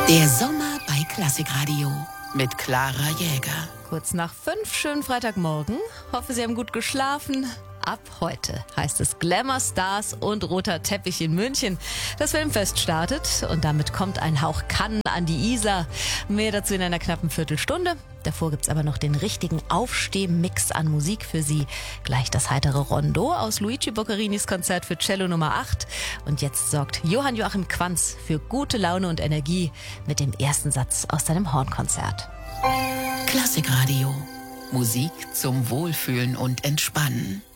Der Sommer bei Klassikradio mit Clara Jäger. Kurz nach 5, schönen Freitagmorgen. Hoffe, Sie haben gut geschlafen. Ab heute heißt es Glamour Stars und roter Teppich in München. Das Filmfest startet und damit kommt ein Hauch Cannes an die Isar. Mehr dazu in einer knappen Viertelstunde. Davor gibt's aber noch den richtigen Aufstehmix an Musik für Sie. Gleich das heitere Rondo aus Luigi Boccarinis Konzert für Cello Nummer 8. Und jetzt sorgt Johann Joachim Quanz für gute Laune und Energie mit dem ersten Satz aus seinem Hornkonzert. Klassikradio. Musik zum Wohlfühlen und Entspannen.